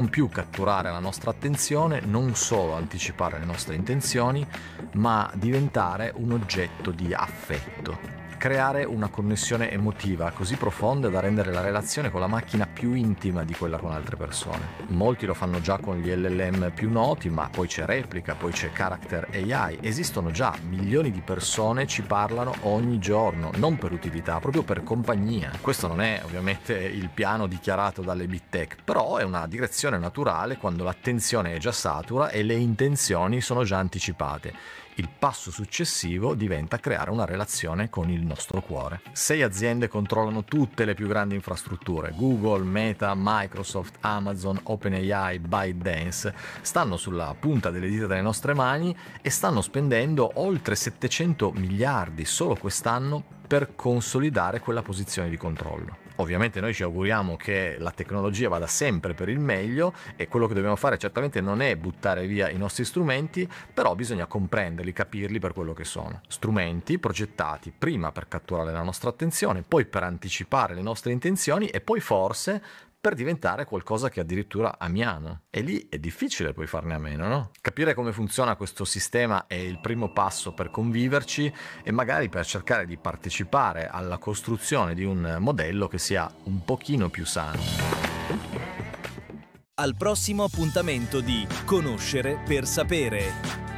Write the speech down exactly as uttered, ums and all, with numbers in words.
più catturare la nostra attenzione, non solo anticipare le nostre intenzioni, ma diventare un oggetto di affetto. Creare una connessione emotiva così profonda da rendere la relazione con la macchina più intima di quella con altre persone. Molti lo fanno già con gli L L M più noti, ma poi c'è Replica, poi c'è Character A I. Esistono già, milioni di persone ci parlano ogni giorno, non per utilità, proprio per compagnia. Questo non è ovviamente il piano dichiarato dalle big tech, però è una direzione naturale quando l'attenzione è già satura e le intenzioni sono già anticipate. Il passo successivo diventa creare una relazione con il nostro cuore. Sei aziende controllano tutte le più grandi infrastrutture. Google, Meta, Microsoft, Amazon, OpenAI, ByteDance stanno sulla punta delle dita delle nostre mani e stanno spendendo oltre settecento miliardi solo quest'anno per consolidare quella posizione di controllo. Ovviamente noi ci auguriamo che la tecnologia vada sempre per il meglio e quello che dobbiamo fare certamente non è buttare via i nostri strumenti, però bisogna comprenderli, capirli per quello che sono. Strumenti progettati prima per catturare la nostra attenzione, poi per anticipare le nostre intenzioni e poi forse per diventare qualcosa che addirittura amiamo. E lì è difficile poi farne a meno, no? Capire come funziona questo sistema è il primo passo per conviverci e magari per cercare di partecipare alla costruzione di un modello che sia un pochino più sano. Al prossimo appuntamento di Conoscere per sapere.